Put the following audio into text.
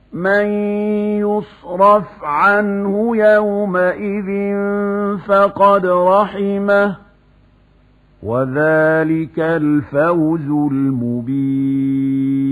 من يصرف عنه يومئذ فقد رحمه وذلك الفوز المبين